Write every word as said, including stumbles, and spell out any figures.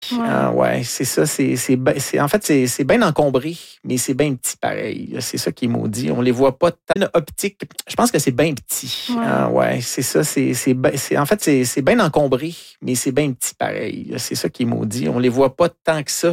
Ouais, Ah, ouais, c'est ça. C'est, c'est, ben- c'est, en fait, c'est, c'est bien encombré, mais c'est bien petit pareil. C'est ça qui est maudit. On les voit pas tant. Optique, je pense que c'est bien petit. Ouais. Ah, ouais, c'est ça. C'est, c'est, ben- c'est, en fait, c'est, c'est bien encombré, mais c'est bien petit pareil. C'est ça qui est maudit. On les voit pas tant que ça.